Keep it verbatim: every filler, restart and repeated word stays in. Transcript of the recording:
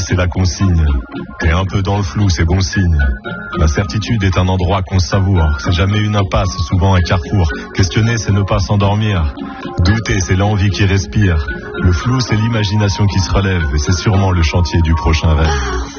c'est la consigne. Et un peu dans le flou, c'est bon signe. La certitude est un endroit qu'on savoure. C'est jamais une impasse, souvent un carrefour. Questionner, c'est ne pas s'endormir. Douter, c'est l'envie qui respire. Le flou, c'est l'imagination qui se relève. Et c'est sûrement le chantier du prochain rêve.